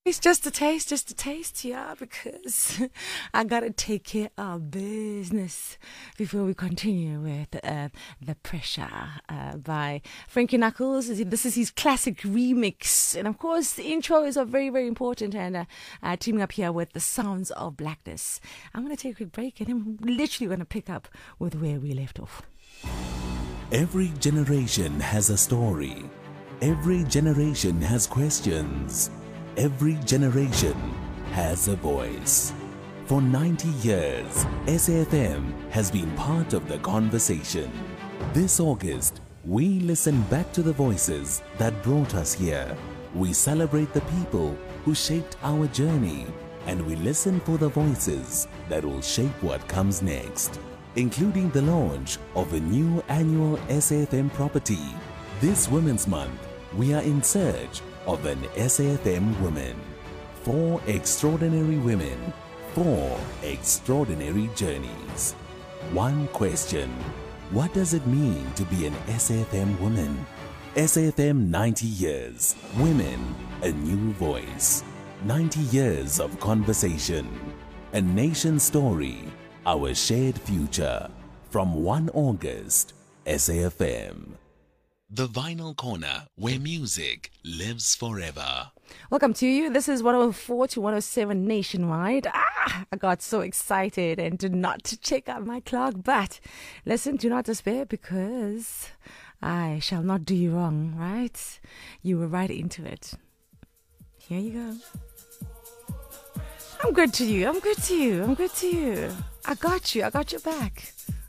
It's just a taste, yeah, because I gotta take care of business before we continue with The Pressure by Frankie Knuckles. This is his classic remix. And of course, the intro is very, very important. And teaming up here with the Sounds of Blackness. I'm gonna take a quick break and I'm literally gonna pick up with where we left off. Every generation has a story. Every generation has questions. Every generation has a voice. For 90 years, SAFM has been part of the conversation. This August, we listen back to the voices that brought us here. We celebrate the people who shaped our journey, and we listen for the voices that will shape what comes next, including the launch of a new annual SAFM property. This Women's Month, we are in search of an SAFM woman. 4 extraordinary women, 4 extraordinary journeys. One question: what does it mean to be an SAFM woman? SAFM 90 years. Women, a new voice. 90 years of conversation. A nation story, our shared future. From 1 August, SAFM. The Vinyl Corner, where music lives forever. Welcome to you. This is 104 to 107 nationwide. I got so excited and did not check out my clock. But listen, do not despair because I shall not do you wrong, right? You were right into it. Here you go. I'm good to you. I'm good to you. I'm good to you. I got you. I got your back.